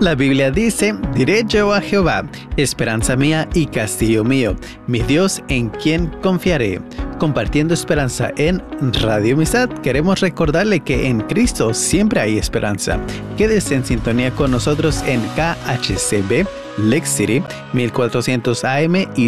La Biblia dice, diré yo a Jehová, esperanza mía y castillo mío, mi Dios en quien confiaré. Compartiendo esperanza en Radio Amistad, queremos recordarle que en Cristo siempre hay esperanza. Quédese en sintonía con nosotros en KHCB, Lake City, 1400 AM y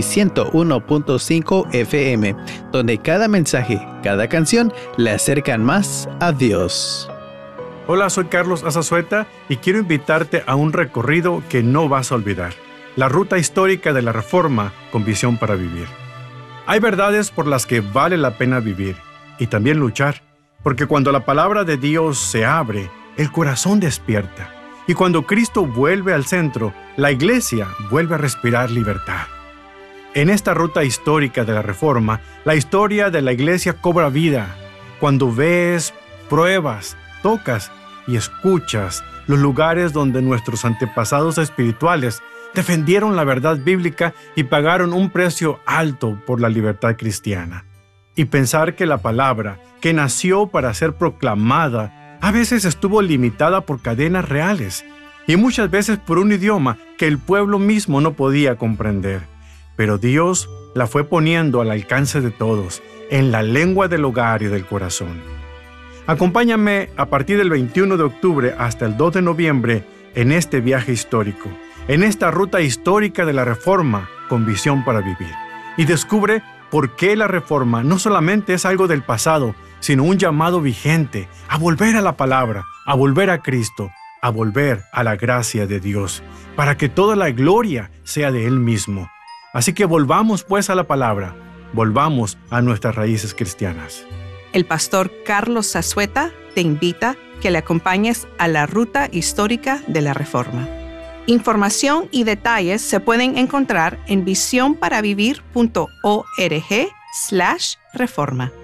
101.5 FM, donde cada mensaje, cada canción le acercan más a Dios. Hola, soy Carlos Azazueta y quiero invitarte a un recorrido que no vas a olvidar. La ruta histórica de la Reforma con visión para vivir. Hay verdades por las que vale la pena vivir y también luchar, porque cuando la palabra de Dios se abre, el corazón despierta. Y cuando Cristo vuelve al centro, la iglesia vuelve a respirar libertad. En esta ruta histórica de la Reforma, la historia de la iglesia cobra vida. Cuando ves, pruebas, tocas y escuchas los lugares donde nuestros antepasados espirituales defendieron la verdad bíblica y pagaron un precio alto por la libertad cristiana. Y pensar que la palabra, que nació para ser proclamada, a veces estuvo limitada por cadenas reales y muchas veces por un idioma que el pueblo mismo no podía comprender. Pero Dios la fue poniendo al alcance de todos, en la lengua del hogar y del corazón. Acompáñame a partir del 21 de octubre hasta el 2 de noviembre en este viaje histórico, en esta ruta histórica de la Reforma con visión para vivir. Y descubre por qué la Reforma no solamente es algo del pasado, sino un llamado vigente a volver a la palabra, a volver a Cristo, a volver a la gracia de Dios, para que toda la gloria sea de Él mismo. Así que volvamos pues a la palabra, volvamos a nuestras raíces cristianas. El pastor Carlos Azazueta te invita que le acompañes a la ruta histórica de la Reforma. Información y detalles se pueden encontrar en visionparavivir.org/reforma.